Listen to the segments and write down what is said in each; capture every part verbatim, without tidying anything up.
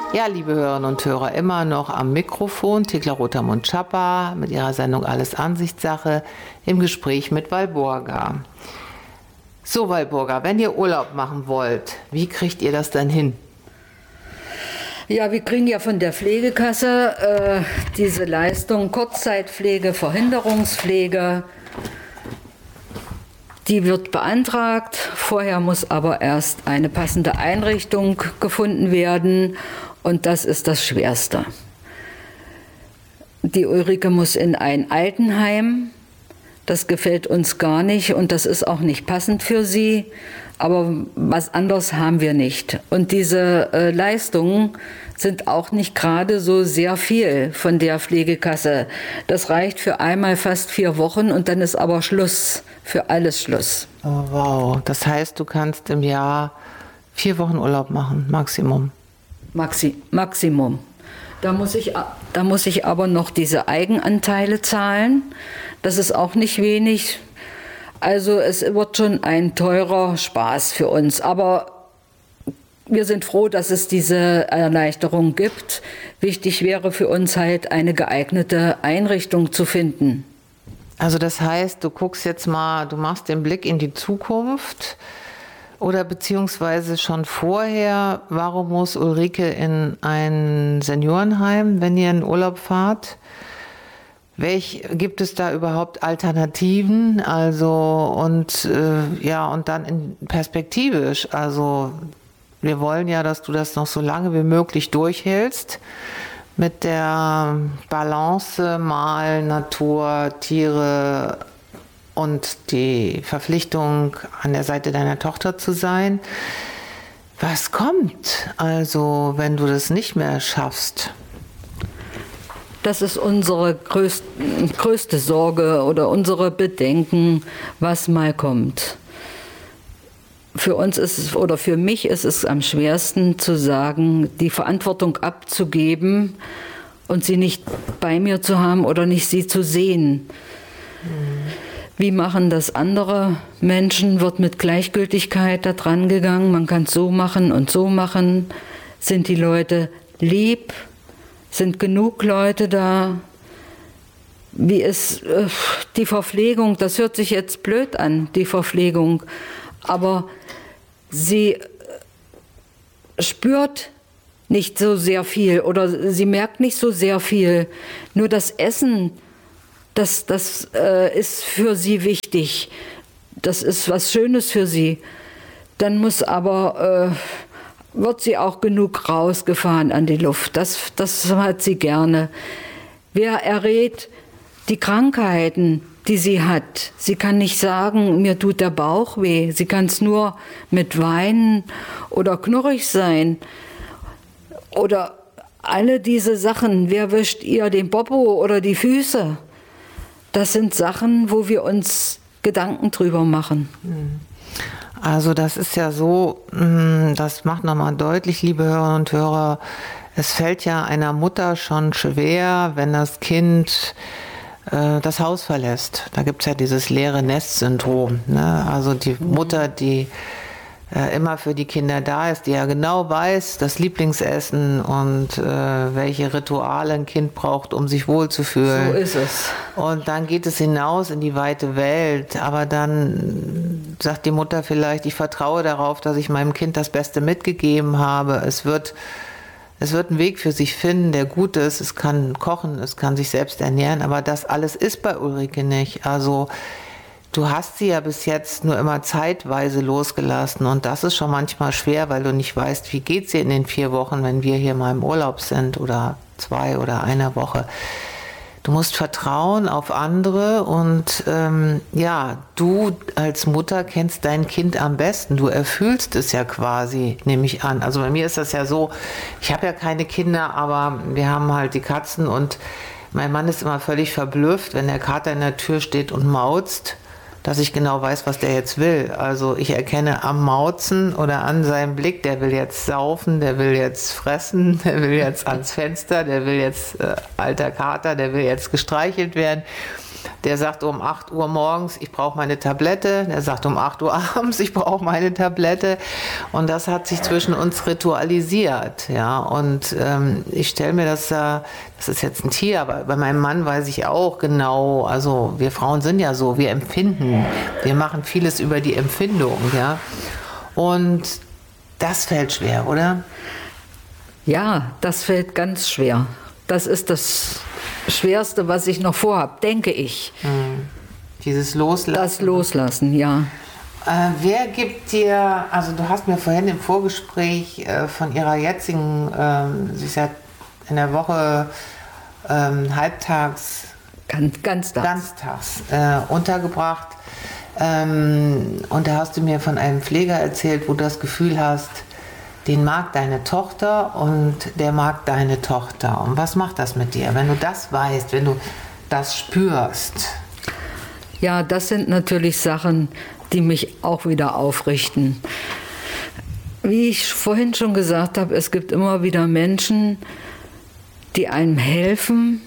Ja, liebe Hörerinnen und Hörer, immer noch am Mikrofon Thekla Rotermund-Schapper mit ihrer Sendung Alles Ansichtssache im Gespräch mit Walburga. So, Walburga, wenn ihr Urlaub machen wollt, wie kriegt ihr das dann hin? Ja, wir kriegen ja von der Pflegekasse äh, diese Leistung Kurzzeitpflege, Verhinderungspflege. Die wird beantragt. Vorher muss aber erst eine passende Einrichtung gefunden werden. Und das ist das Schwerste. Die Ulrike muss in ein Altenheim. Das gefällt uns gar nicht und das ist auch nicht passend für sie. Aber was anderes haben wir nicht. Und diese äh, Leistungen sind auch nicht gerade so sehr viel von der Pflegekasse. Das reicht für einmal fast vier Wochen und dann ist aber Schluss, für alles Schluss. Oh, wow, das heißt, du kannst im Jahr vier Wochen Urlaub machen, Maximum. Maxi, Maximum. Da muss ich, da muss ich aber noch diese Eigenanteile zahlen. Das ist auch nicht wenig. Also es wird schon ein teurer Spaß für uns. Aber wir sind froh, dass es diese Erleichterung gibt. Wichtig wäre für uns halt, eine geeignete Einrichtung zu finden. Also das heißt, du guckst jetzt mal, du machst den Blick in die Zukunft oder beziehungsweise schon vorher. Warum muss Ulrike in ein Seniorenheim, wenn ihr in Urlaub fahrt? Welch, gibt es da überhaupt Alternativen? Also und äh, ja, und dann in perspektivisch. Also wir wollen ja, dass du das noch so lange wie möglich durchhältst mit der Balance mal Natur, Tiere und die Verpflichtung, an der Seite deiner Tochter zu sein. Was kommt also, wenn du das nicht mehr schaffst? Das ist unsere größte, größte Sorge oder unsere Bedenken, was mal kommt. Für uns ist es, oder für mich ist es am schwersten zu sagen, die Verantwortung abzugeben und sie nicht bei mir zu haben oder nicht sie zu sehen. Mhm. Wie machen das andere Menschen? Wird mit Gleichgültigkeit da dran gegangen? Man kann es so machen und so machen. Sind die Leute lieb? Sind genug Leute da? Wie ist äh, die Verpflegung? Das hört sich jetzt blöd an, die Verpflegung. Aber sie spürt nicht so sehr viel oder sie merkt nicht so sehr viel. Nur das Essen, das, das äh, ist für sie wichtig. Das ist was Schönes für sie. Dann muss aber... Äh, wird sie auch genug rausgefahren an die Luft. Das, das hat sie gerne. Wer errät die Krankheiten, die sie hat? Sie kann nicht sagen, mir tut der Bauch weh. Sie kann es nur mit Weinen oder knurrig sein. Oder alle diese Sachen. Wer wischt ihr den Popo oder die Füße? Das sind Sachen, wo wir uns Gedanken drüber machen. Mhm. Also das ist ja so, das macht nochmal deutlich, liebe Hörerinnen und Hörer, es fällt ja einer Mutter schon schwer, wenn das Kind äh, das Haus verlässt. Da gibt es ja dieses leere Nest-Syndrom, ne? Also die Mutter, die äh, immer für die Kinder da ist, die ja genau weiß, das Lieblingsessen und äh, welche Rituale ein Kind braucht, um sich wohlzufühlen. So ist es. Und dann geht es hinaus in die weite Welt, aber dann sagt die Mutter vielleicht, ich vertraue darauf, dass ich meinem Kind das Beste mitgegeben habe. Es wird, es wird einen Weg für sich finden, der gut ist. Es kann kochen, es kann sich selbst ernähren, aber das alles ist bei Ulrike nicht. Also du hast sie ja bis jetzt nur immer zeitweise losgelassen und das ist schon manchmal schwer, weil du nicht weißt, wie geht sie in den vier Wochen, wenn wir hier mal im Urlaub sind oder zwei oder einer Woche. Du musst vertrauen auf andere und ähm, ja, du als Mutter kennst dein Kind am besten. Du erfüllst es ja quasi, nehme ich an. Also bei mir ist das ja so, ich habe ja keine Kinder, aber wir haben halt die Katzen und mein Mann ist immer völlig verblüfft, wenn der Kater in der Tür steht und mauzt. dass ich genau weiß, was der jetzt will. Also ich erkenne am Mauzen oder an seinem Blick, der will jetzt saufen, der will jetzt fressen, der will jetzt ans Fenster, der will jetzt, äh, alter Kater, der will jetzt gestreichelt werden. Der sagt um acht Uhr morgens, ich brauche meine Tablette. Der sagt um acht Uhr abends, ich brauche meine Tablette. Und das hat sich zwischen uns ritualisiert. Ja? Und ähm, ich stelle mir das, äh, das ist jetzt ein Tier, aber bei meinem Mann weiß ich auch genau, also wir Frauen sind ja so, wir empfinden. Wir machen vieles über die Empfindung. Ja? Und das fällt schwer, oder? Ja, das fällt ganz schwer. Das ist das Schwerste, was ich noch vorhabe, denke ich. Hm. Dieses Loslassen. Das Loslassen, ja. Äh, wer gibt dir, also du hast mir vorhin im Vorgespräch äh, von ihrer jetzigen, ähm, sie ist ja in der Woche ähm, halbtags, Ganz, ganztags, ganztags äh, untergebracht. Ähm, und da hast du mir von einem Pfleger erzählt, wo du das Gefühl hast, den mag deine Tochter und der mag deine Tochter. Und was macht das mit dir, wenn du das weißt, wenn du das spürst? Ja, das sind natürlich Sachen, die mich auch wieder aufrichten. Wie ich vorhin schon gesagt habe, es gibt immer wieder Menschen, die einem helfen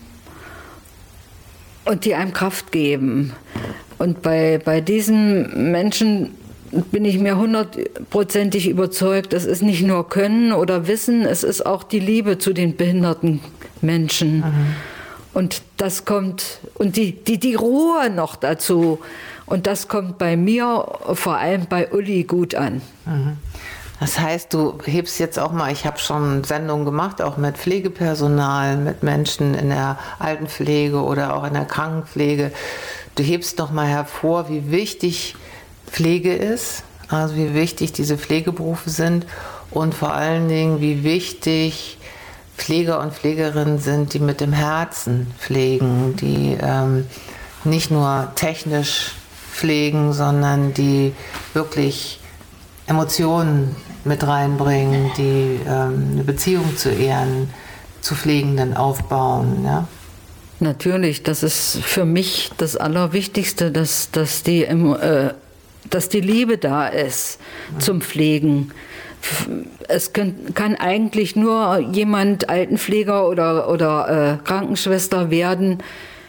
und die einem Kraft geben. Und bei, bei diesen Menschen bin ich mir hundertprozentig überzeugt, es ist nicht nur Können oder Wissen, es ist auch die Liebe zu den behinderten Menschen. Mhm. Und das kommt, und die, die, die Ruhe noch dazu. Und das kommt bei mir, vor allem bei Uli, gut an. Mhm. Das heißt, du hebst jetzt auch mal, ich habe schon Sendungen gemacht, auch mit Pflegepersonal, mit Menschen in der Altenpflege oder auch in der Krankenpflege. Du hebst noch mal hervor, wie wichtig Pflege ist, also wie wichtig diese Pflegeberufe sind und vor allen Dingen, wie wichtig Pfleger und Pflegerinnen sind, die mit dem Herzen pflegen, die ähm, nicht nur technisch pflegen, sondern die wirklich Emotionen mit reinbringen, die ähm, eine Beziehung zu ihren zu Pflegenden aufbauen. Ja? Natürlich, das ist für mich das Allerwichtigste, dass, dass die im, äh, dass die Liebe da ist zum Pflegen. Es kann, kann eigentlich nur jemand Altenpfleger oder, oder äh, Krankenschwester werden,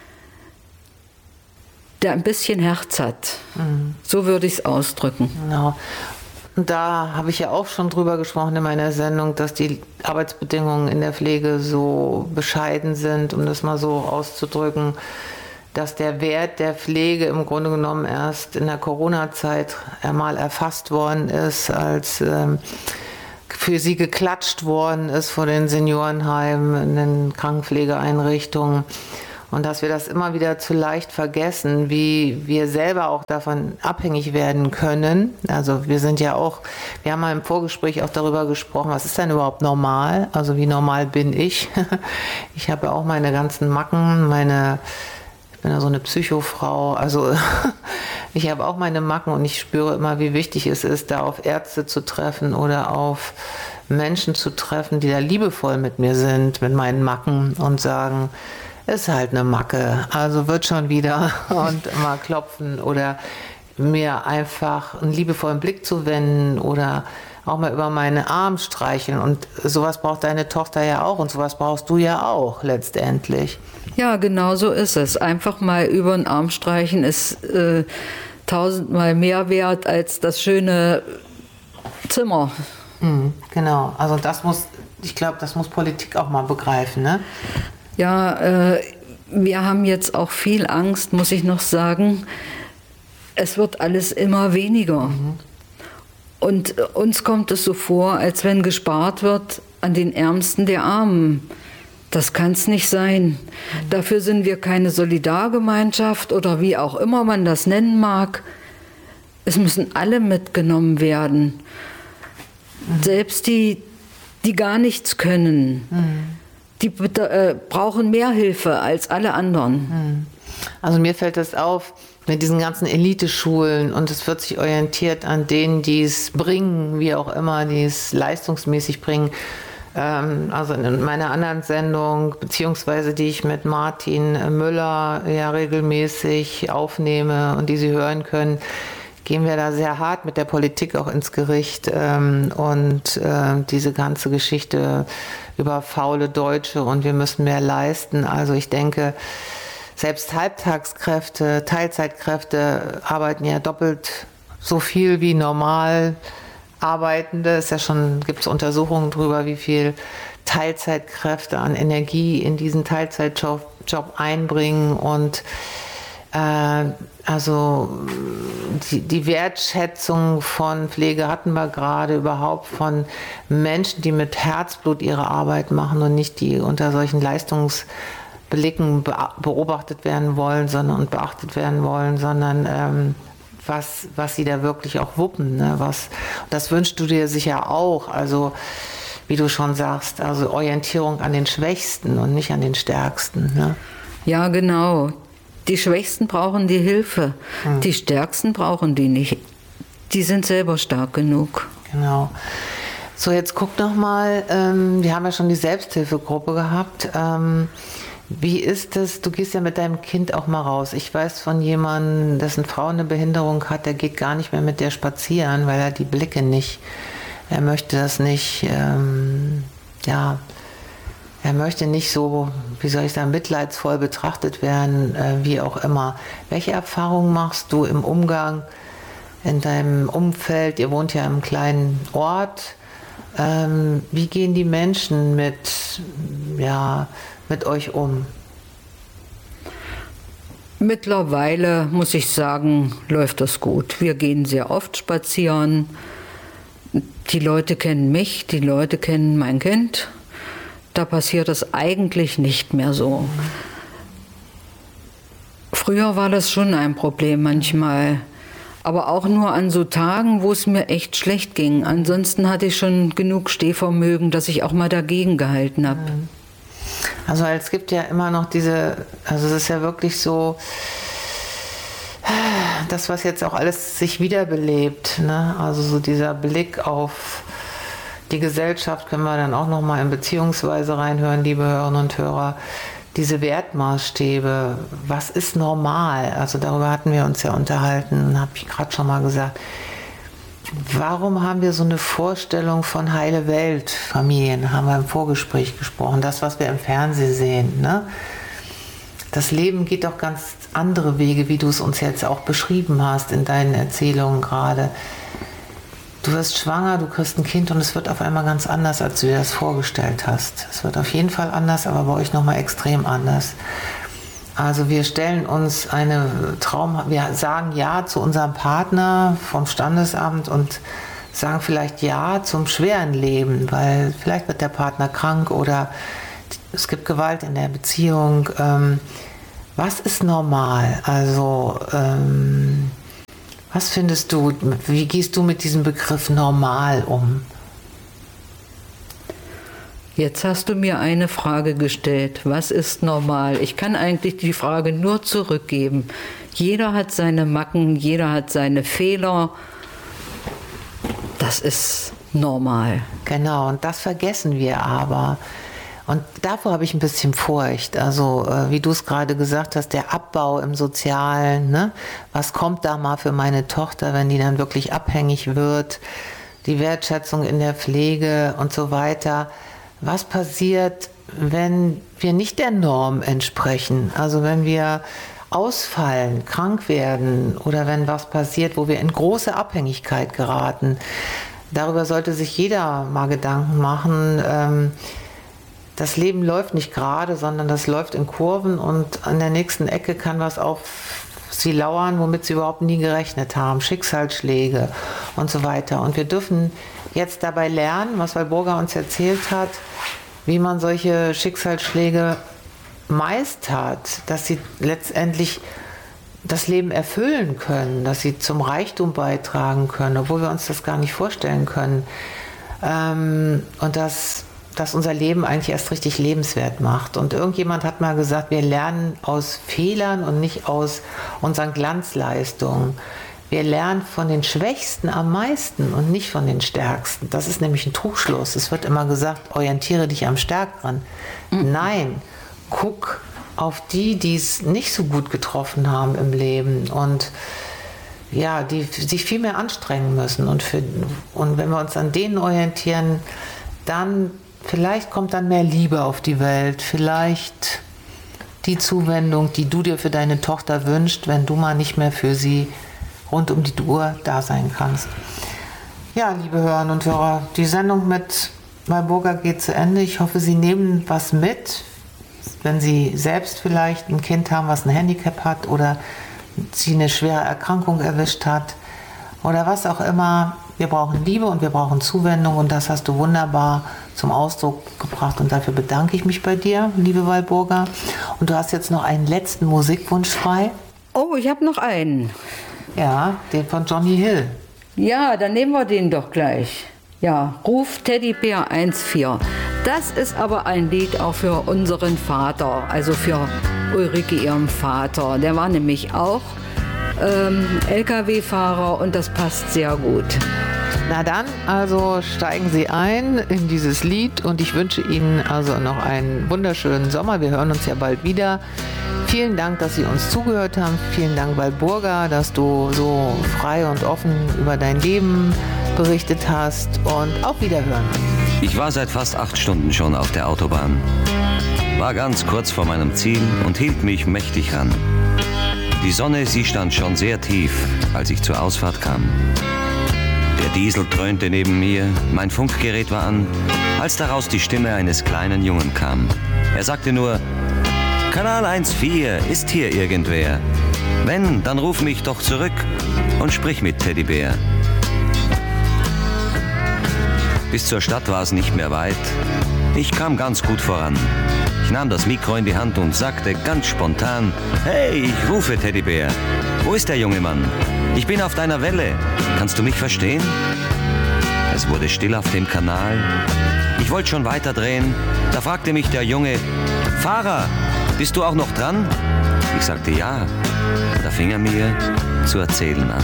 der ein bisschen Herz hat. Mhm. So würde ich es ausdrücken. Genau. Und da habe ich ja auch schon drüber gesprochen in meiner Sendung, dass die Arbeitsbedingungen in der Pflege so bescheiden sind, um das mal so auszudrücken, dass der Wert der Pflege im Grunde genommen erst in der Corona-Zeit einmal erfasst worden ist, als ähm, für sie geklatscht worden ist vor den Seniorenheimen, in den Krankenpflegeeinrichtungen. Und dass wir das immer wieder zu leicht vergessen, wie wir selber auch davon abhängig werden können. Also wir sind ja auch, wir haben mal im Vorgespräch auch darüber gesprochen, was ist denn überhaupt normal? Also wie normal bin ich? Ich habe ja auch meine ganzen Macken, meine, ich bin ja so eine Psychofrau, also ich habe auch meine Macken und ich spüre immer, wie wichtig es ist, da auf Ärzte zu treffen oder auf Menschen zu treffen, die da liebevoll mit mir sind, mit meinen Macken und sagen, ist halt eine Macke, also wird schon wieder und mal klopfen oder mir einfach einen liebevollen Blick zu wenden oder auch mal über meine Arme streicheln und sowas braucht deine Tochter ja auch und sowas brauchst du ja auch letztendlich. Ja, genau so ist es. Einfach mal über den Arm streichen ist äh, tausendmal mehr wert als das schöne Zimmer. Mhm, genau, also das muss, ich glaube, das muss Politik auch mal begreifen, ne? Ja, äh, wir haben jetzt auch viel Angst, muss ich noch sagen. Es wird alles immer weniger. Mhm. Und uns kommt es so vor, als wenn gespart wird an den Ärmsten der Armen. Das kann es nicht sein. Mhm. Dafür sind wir keine Solidargemeinschaft oder wie auch immer man das nennen mag. Es müssen alle mitgenommen werden. Mhm. Selbst die, die gar nichts können. Mhm. Die äh, brauchen mehr Hilfe als alle anderen. Also mir fällt das auf mit diesen ganzen Eliteschulen und es wird sich orientiert an denen, die es bringen, wie auch immer, die es leistungsmäßig bringen. Ähm, also in meiner anderen Sendung, beziehungsweise die ich mit Martin Müller ja regelmäßig aufnehme und die Sie hören können, gehen wir da sehr hart mit der Politik auch ins Gericht ähm, und äh, diese ganze Geschichte über faule Deutsche und wir müssen mehr leisten. Also ich denke, selbst Halbtagskräfte, Teilzeitkräfte arbeiten ja doppelt so viel wie normal Arbeitende. Es ist ja schon, gibt es Untersuchungen darüber, wie viel Teilzeitkräfte an Energie in diesen Teilzeitjob Job einbringen und äh, also die, die Wertschätzung von Pflege hatten wir gerade, überhaupt von Menschen, die mit Herzblut ihre Arbeit machen und nicht die unter solchen Leistungsblicken beobachtet werden wollen, sondern und beachtet werden wollen, sondern ähm, was, was sie da wirklich auch wuppen. Ne? Was, das wünschst du dir sicher auch, also wie du schon sagst, also Orientierung an den Schwächsten und nicht an den Stärksten. Ne? Ja, genau. Die Schwächsten brauchen die Hilfe, hm. die Stärksten brauchen die nicht. Die sind selber stark genug. Genau. So, jetzt guck noch mal, ähm, wir haben ja schon die Selbsthilfegruppe gehabt. Ähm, wie ist es, du gehst ja mit deinem Kind auch mal raus. Ich weiß von jemandem, dessen Frau eine Behinderung hat, der geht gar nicht mehr mit der spazieren, weil er die Blicke nicht, er möchte das nicht, ähm, ja, er möchte nicht so, wie soll ich sagen, mitleidsvoll betrachtet werden, äh, wie auch immer. Welche Erfahrungen machst du im Umgang in deinem Umfeld? Ihr wohnt ja im kleinen Ort. Ähm, wie gehen die Menschen mit, ja, mit euch um? Mittlerweile, muss ich sagen, läuft das gut. Wir gehen sehr oft spazieren. Die Leute kennen mich, die Leute kennen mein Kind. Da passiert es eigentlich nicht mehr so. Früher war das schon ein Problem manchmal. Aber auch nur an so Tagen, wo es mir echt schlecht ging. Ansonsten hatte ich schon genug Stehvermögen, dass ich auch mal dagegen gehalten habe. Also es gibt ja immer noch diese, also es ist ja wirklich so, das, was jetzt auch alles sich wiederbelebt, ne? Also so dieser Blick auf die Gesellschaft, können wir dann auch noch mal in Beziehungsweise reinhören, liebe Hörerinnen und Hörer. Diese Wertmaßstäbe, was ist normal? Also darüber hatten wir uns ja unterhalten, habe ich gerade schon mal gesagt. Warum haben wir so eine Vorstellung von heile Welt, Familien, haben wir im Vorgespräch gesprochen, das, was wir im Fernsehen sehen, ne? Das Leben geht doch ganz andere Wege, wie du es uns jetzt auch beschrieben hast in deinen Erzählungen gerade. Du wirst schwanger, du kriegst ein Kind und es wird auf einmal ganz anders, als du dir das vorgestellt hast. Es wird auf jeden Fall anders, aber bei euch nochmal extrem anders. Also wir stellen uns eine Traum, wir sagen Ja zu unserem Partner vom Standesamt und sagen vielleicht Ja zum schweren Leben, weil vielleicht wird der Partner krank oder es gibt Gewalt in der Beziehung. Ähm, was ist normal? Also ähm, was findest du, wie gehst du mit diesem Begriff normal um? Jetzt hast du mir eine Frage gestellt. Was ist normal? Ich kann eigentlich die Frage nur zurückgeben. Jeder hat seine Macken, jeder hat seine Fehler. Das ist normal. Genau, und das vergessen wir aber. Und davor habe ich ein bisschen Furcht. Also wie du es gerade gesagt hast, der Abbau im Sozialen. Ne? Was kommt da mal für meine Tochter, wenn die dann wirklich abhängig wird? Die Wertschätzung in der Pflege und so weiter. Was passiert, wenn wir nicht der Norm entsprechen? Also wenn wir ausfallen, krank werden oder wenn was passiert, wo wir in große Abhängigkeit geraten. Darüber sollte sich jeder mal Gedanken machen. Ähm, Das Leben läuft nicht gerade, sondern das läuft in Kurven und an der nächsten Ecke kann was auf sie lauern, womit sie überhaupt nie gerechnet haben. Schicksalsschläge und so weiter. Und wir dürfen jetzt dabei lernen, was Walburga uns erzählt hat, wie man solche Schicksalsschläge meistert, dass sie letztendlich das Leben erfüllen können, dass sie zum Reichtum beitragen können, obwohl wir uns das gar nicht vorstellen können. Ähm, und dass das unser Leben eigentlich erst richtig lebenswert macht. Und irgendjemand hat mal gesagt, wir lernen aus Fehlern und nicht aus unseren Glanzleistungen. wir lernen von den Schwächsten am meisten und nicht von den Stärksten. Das ist nämlich ein Trugschluss. Es wird immer gesagt, orientiere dich am Stärkeren. Mhm. Nein, guck auf die, die es nicht so gut getroffen haben im Leben und ja, die sich viel mehr anstrengen müssen. Und, für, und wenn wir uns an denen orientieren, dann vielleicht kommt dann mehr Liebe auf die Welt, vielleicht die Zuwendung, die du dir für deine Tochter wünschst, wenn du mal nicht mehr für sie rund um die Uhr da sein kannst. Ja, liebe Hörerinnen und Hörer, die Sendung mit Walburga geht zu Ende. Ich hoffe, Sie nehmen was mit, wenn Sie selbst vielleicht ein Kind haben, was ein Handicap hat oder sie eine schwere Erkrankung erwischt hat oder was auch immer. Wir brauchen Liebe und wir brauchen Zuwendung und das hast du wunderbar zum Ausdruck gebracht und dafür bedanke ich mich bei dir, liebe Walburga. Und du hast jetzt noch einen letzten Musikwunsch frei. Oh, ich habe noch einen. Ja, den von Johnny Hill. Ja, dann nehmen wir den doch gleich. Ja, Ruf Teddybär eins vier. Das ist aber ein Lied auch für unseren Vater, also für Ulrike, ihrem Vater. Der war nämlich auch ähm, L K W-Fahrer und das passt sehr gut. Na dann, also steigen Sie ein in dieses Lied und ich wünsche Ihnen also noch einen wunderschönen Sommer. Wir hören uns ja bald wieder. Vielen Dank, dass Sie uns zugehört haben. Vielen Dank, Walburga, dass du so frei und offen über dein Leben berichtet hast und auf Wiederhören. Ich war seit fast acht Stunden schon auf der Autobahn. War ganz kurz vor meinem Ziel und hielt mich mächtig ran. Die Sonne, sie stand schon sehr tief, als ich zur Ausfahrt kam. Der Diesel dröhnte neben mir, mein Funkgerät war an, als daraus die Stimme eines kleinen Jungen kam. Er sagte nur, Kanal eins vier, ist hier irgendwer? Wenn, dann ruf mich doch zurück und sprich mit Teddybär. Bis zur Stadt war es nicht mehr weit. Ich kam ganz gut voran. Ich nahm das Mikro in die Hand und sagte ganz spontan, hey, ich rufe Teddybär. Wo ist der junge Mann? Ich bin auf deiner Welle. Kannst du mich verstehen? Es wurde still auf dem Kanal. Ich wollte schon weiterdrehen. Da fragte mich der Junge, Fahrer, bist du auch noch dran? Ich sagte ja. Da fing er mir zu erzählen an.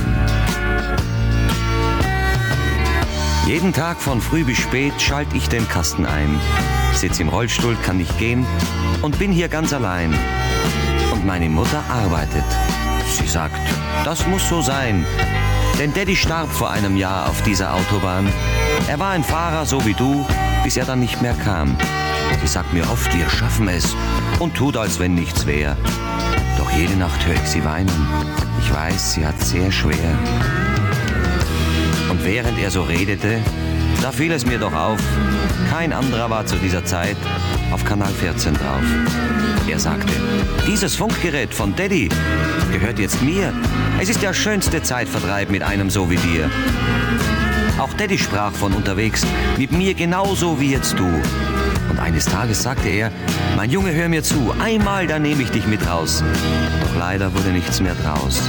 Jeden Tag von früh bis spät schalte ich den Kasten ein. Sitz im Rollstuhl, kann nicht gehen und bin hier ganz allein. Und meine Mutter arbeitet. Sie sagt, das muss so sein. Denn Daddy starb vor einem Jahr auf dieser Autobahn. Er war ein Fahrer, so wie du, bis er dann nicht mehr kam. Sie sagt mir oft, wir schaffen es und tut, als wenn nichts wäre. Doch jede Nacht höre ich sie weinen. Ich weiß, sie hat sehr schwer. Und während er so redete, da fiel es mir doch auf, kein anderer war zu dieser Zeit auf Kanal vierzehn drauf. Er sagte, dieses Funkgerät von Daddy gehört jetzt mir. Es ist der schönste Zeitvertreib mit einem so wie dir. Auch Daddy sprach von unterwegs, mit mir genauso wie jetzt du. Und eines Tages sagte er, mein Junge, hör mir zu, einmal, da nehme ich dich mit raus. Doch leider wurde nichts mehr draus.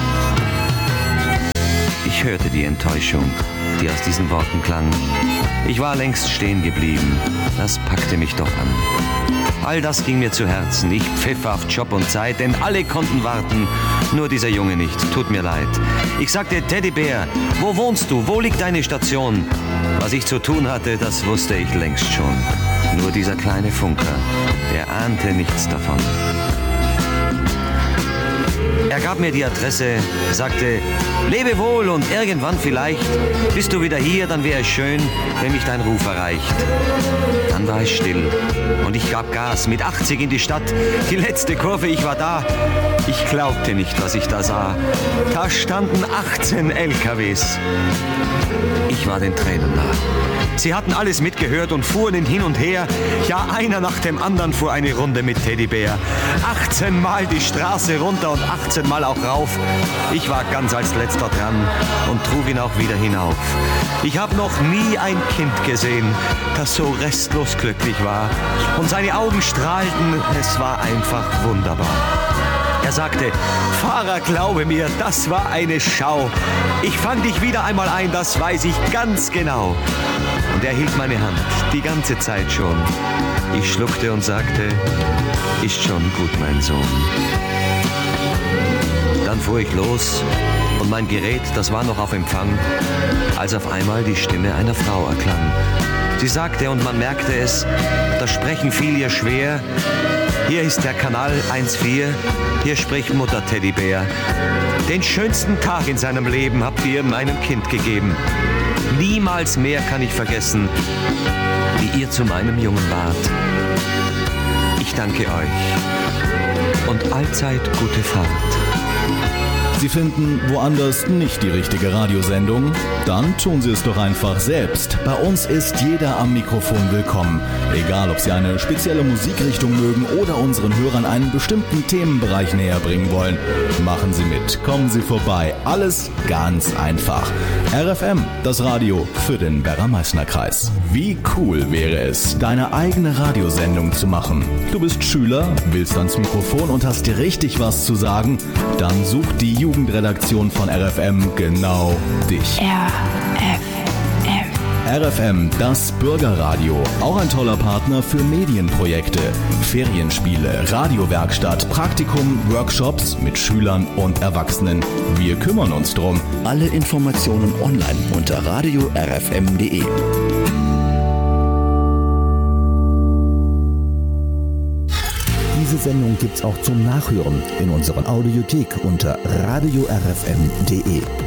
Ich hörte die Enttäuschung, die aus diesen Worten klang. Ich war längst stehen geblieben, das packte mich doch an. All das ging mir zu Herzen, ich pfiff auf Job und Zeit, denn alle konnten warten, nur dieser Junge nicht, tut mir leid. Ich sagte, Teddybär, wo wohnst du, wo liegt deine Station? Was ich zu tun hatte, das wusste ich längst schon. Nur dieser kleine Funker, der ahnte nichts davon. Er gab mir die Adresse, sagte, lebe wohl und irgendwann vielleicht bist du wieder hier, dann wäre es schön, wenn mich dein Ruf erreicht. Dann war es still und ich gab Gas mit achtzig in die Stadt. Die letzte Kurve, ich war da. Ich glaubte nicht, was ich da sah. Da standen achtzehn L K Ws. Ich war den Tränen nah. Sie hatten alles mitgehört und fuhren ihn hin und her. Ja, einer nach dem anderen fuhr eine Runde mit Teddybär. achtzehn Mal die Straße runter und achtzehn Mal auch rauf. Ich war ganz als letzter dran und trug ihn auch wieder hinauf. Ich habe noch nie ein Kind gesehen, das so restlos glücklich war. Und seine Augen strahlten, es war einfach wunderbar. Er sagte, Fahrer, glaube mir, das war eine Schau. Ich fang dich wieder einmal ein, das weiß ich ganz genau. Und er hielt meine Hand, die ganze Zeit schon. Ich schluckte und sagte, ist schon gut, mein Sohn. Dann fuhr ich los und mein Gerät, das war noch auf Empfang, als auf einmal die Stimme einer Frau erklang. Sie sagte, und man merkte es, das Sprechen fiel ihr schwer: Hier ist der Kanal eins vier, hier spricht Mutter Teddybär. Den schönsten Tag in seinem Leben habt ihr meinem Kind gegeben. Niemals mehr kann ich vergessen, wie ihr zu meinem Jungen wart. Ich danke euch und allzeit gute Fahrt. Sie finden woanders nicht die richtige Radiosendung? Dann tun Sie es doch einfach selbst. Bei uns ist jeder am Mikrofon willkommen. Egal, ob Sie eine spezielle Musikrichtung mögen oder unseren Hörern einen bestimmten Themenbereich näher bringen wollen. Machen Sie mit, kommen Sie vorbei. Alles ganz einfach. R F M, das Radio für den Werra-Meißner-Kreis. Wie cool wäre es, deine eigene Radiosendung zu machen? Du bist Schüler, willst ans Mikrofon und hast dir richtig was zu sagen? Dann such die Jugendredaktion von R F M genau dich. R F M. R F M, das Bürgerradio. Auch ein toller Partner für Medienprojekte, Ferienspiele, Radiowerkstatt, Praktikum, Workshops mit Schülern und Erwachsenen. Wir kümmern uns drum. Alle Informationen online unter radio r f m punkt d e. Diese Sendung gibt's auch zum Nachhören in unserer Audiothek unter radio r f m punkt d e.